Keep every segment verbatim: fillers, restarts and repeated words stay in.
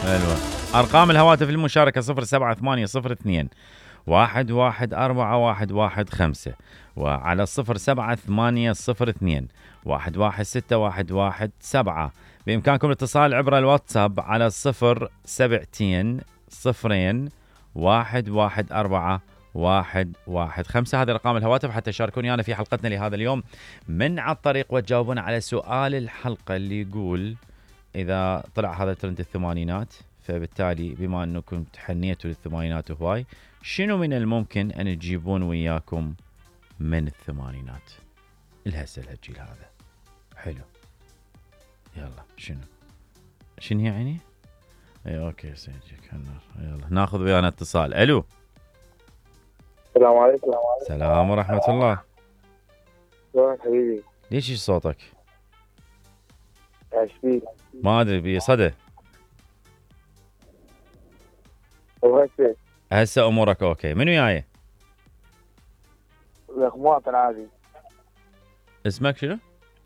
حلوة. أرقام الهواتف للمشاركة صفر سبعة ثمانية صفر اثنين واحد واحد أربعة واحد واحد خمسة، وعلى صفر سبعة ثمانية صفر اثنين واحد واحد ستة واحد واحد سبعة. بإمكانكم الاتصال عبر الواتساب على صفر سبعتين صفرين واحد واحد أربعة واحد واحد خمسة. هذه أرقام الهواتف حتى تشاركوني أنا في حلقتنا لهذا اليوم من على الطريق، وتجاوبون على سؤال الحلقة اللي يقول إذا طلع هذا ترند الثمانينات، فبالتالي بما أنكم تحنيتوا للثمانينات هواي، شنو من الممكن أن تجيبون وياكم من الثمانينات؟ الهسه الهالجيل هذا حلو. يلا شنو شنو هي عيني؟ اي اوكي سيجيك النار. يلا ناخذ ويانا اتصال. الو السلام عليكم. السلام ورحمة الله. شلونك حبيبي؟ ليش ايش صوتك؟ ايش فيك؟ ما ادري بي صدى. وهسه هسه امورك اوكي. من وياي؟ لك مواطن عادي. اسمك شنو؟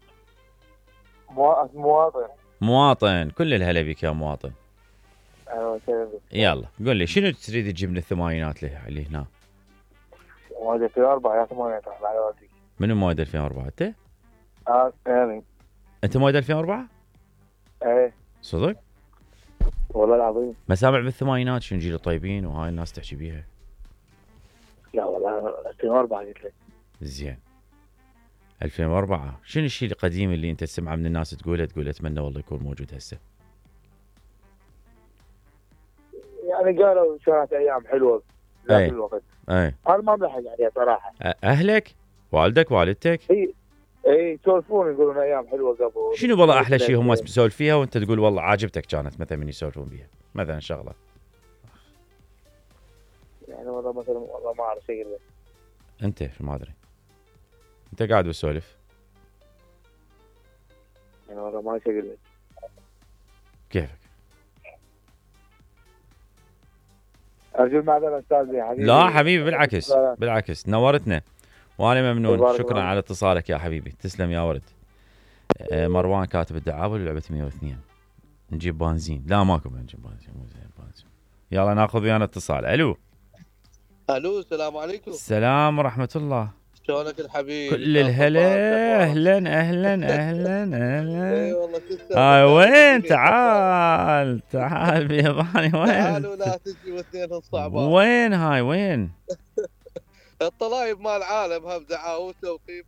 مواطن مواطن مواطن. كل الهلا بك يا مواطن. اهلا وسهلا بك. يلا قول لي شنو تريد تجيب من الثمانينات اللي هنا؟ مواد ألفين وأربعة يا ثمانية تحت على والديك. منو مواد ألفين وأربعة انت؟ اه يعني انت مواد ألفين وأربعة؟ ايه صدق؟ والله العظيم. مسامع بالثمانينات شنو جيل طيبين وهاي الناس تحكي بيها. لا والله ألفين وأربعة قلت لك. زين. ألفين وأربعة شنو الشيء القديم اللي انت تسمعه من الناس تقوله تقول اتمنى والله يكون موجود هسه؟ يعني قالوا كانت ايام حلوه ذاك أي. الوقت. اي انا ما بلحق عليها صراحه. اهلك؟ والدك والدتك؟ اي اي يسولفون يقولون ايام حلوه قبل. شنو والله احلى شيء هم يسولف فيها وانت تقول والله عاجبتك كانت مثلا من يسولفون بيها مثلا شغله؟ يعني والله مثلا والله ما اعرف شيء لك. انت ما ادري انت قاعد بتسولف يعني والله ما شيء لك. كيفك؟ ارجو المعذره استاذ حبيبي. لا حبيبي بالعكس بالعكس نورتنا وانا ممنون. شكرا على اتصالك يا حبيبي. تسلم يا ولد. آه مروان كاتب الدعابه لعبه مية واثنين. نجيب بنزين. لا ماكو نجيب بنزين مو زين بنزين. يلا ناخذ ويانا اتصال. الو الو السلام عليكم. السلام ورحمه الله. شلونك الحبيب؟ كل الهلا. اهلا اهلا اهلا اهلا. اي والله هاي وين؟ تعال تعال بيضاني وين؟ تعالوا لا تجي واثنين الصعبان. وين هاي وين؟ الطلايب مال العالم هم دعاوته وقيمه